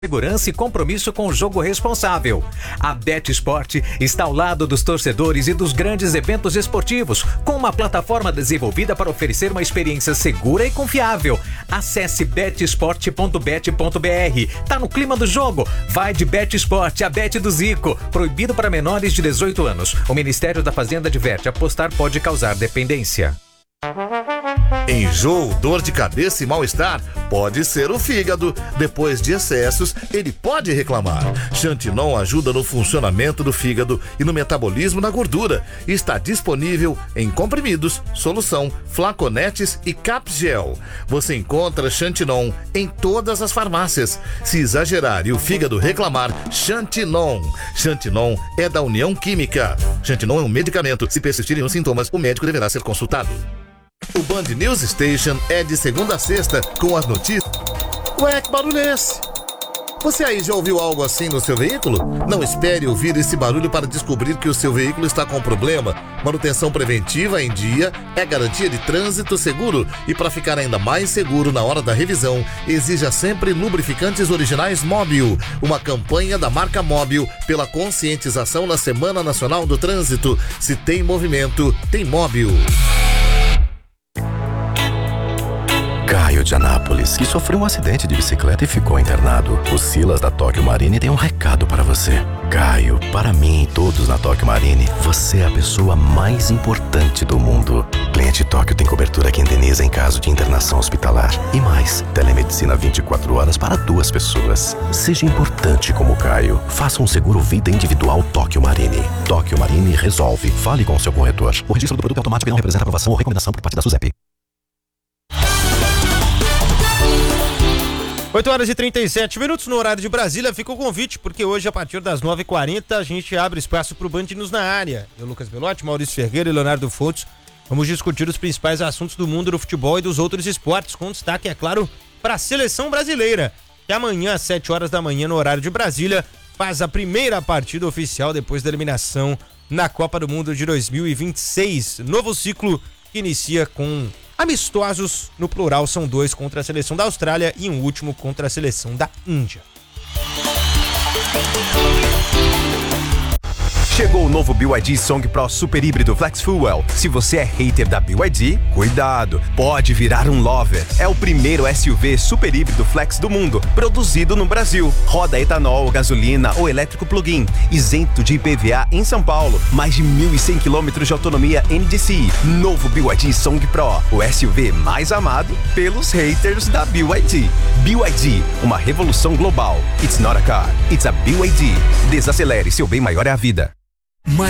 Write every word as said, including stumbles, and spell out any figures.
Segurança e compromisso com o jogo responsável. A BetSport está ao lado dos torcedores e dos grandes eventos esportivos, com uma plataforma desenvolvida para oferecer uma experiência segura e confiável. Acesse bet sport ponto bet ponto b r. Tá no clima do jogo? Vai de BetSport, a bet do Zico. Proibido para menores de dezoito anos. O Ministério da Fazenda adverte: apostar pode causar dependência. Enjoo, dor de cabeça e mal-estar pode ser o fígado. Depois de excessos, ele pode reclamar. Xantinon ajuda no funcionamento do fígado e no metabolismo da gordura. Está disponível em comprimidos, solução, flaconetes e capgel. Você encontra Xantinon em todas as farmácias. Se exagerar e o fígado reclamar, Xantinon. Xantinon é da União Química. Xantinon é um medicamento. Se persistirem os sintomas, o médico deverá ser consultado. O Band News Station é de segunda a sexta com as notícias. Ué, que barulho é esse? Você aí já ouviu algo assim no seu veículo? Não espere ouvir esse barulho para descobrir que o seu veículo está com problema. Manutenção preventiva em dia é garantia de trânsito seguro. E para ficar ainda mais seguro na hora da revisão, exija sempre lubrificantes originais Móbil. Uma campanha da marca Móbil pela conscientização na Semana Nacional do Trânsito. Se tem movimento, tem Móbil. Caio de Anápolis, que sofreu um acidente de bicicleta e ficou internado. O Silas da Tóquio Marine tem um recado para você. Caio, para mim e todos na Tóquio Marine, você é a pessoa mais importante do mundo. Cliente Tóquio tem cobertura que indeniza em caso de internação hospitalar. E mais, telemedicina vinte e quatro horas para duas pessoas. Seja importante como Caio. Faça um seguro vida individual Tóquio Marine. Tóquio Marine resolve. Fale com o seu corretor. O registro do produto é automático e não representa aprovação ou recomendação por parte da SUSEP. oito horas e trinta e sete minutos no horário de Brasília. Fica o convite, porque hoje, a partir das nove e quarenta, a gente abre espaço para o Band News na área. Eu, Lucas Belotti, Maurício Ferreira e Leonardo Fontes, vamos discutir os principais assuntos do mundo do futebol e dos outros esportes, com destaque, é claro, para a seleção brasileira, que amanhã, às sete horas da manhã, no horário de Brasília, faz a primeira partida oficial depois da eliminação na Copa do Mundo de dois mil e vinte e seis. Novo ciclo que inicia com amistosos, no plural são dois contra a seleção da Austrália e um último contra a seleção da Índia. Chegou o novo B Y D Song Pro Super Híbrido Flex Fuel. Se você é hater da B Y D, cuidado, pode virar um lover. É o primeiro S U V super híbrido flex do mundo, produzido no Brasil. Roda etanol, gasolina ou elétrico plug-in, isento de I P V A em São Paulo. Mais de mil e cem quilômetros de autonomia N D C I. Novo B Y D Song Pro, o S U V mais amado pelos haters da B Y D. B Y D, uma revolução global. It's not a car, it's a B Y D. Desacelere, seu bem maior é a vida.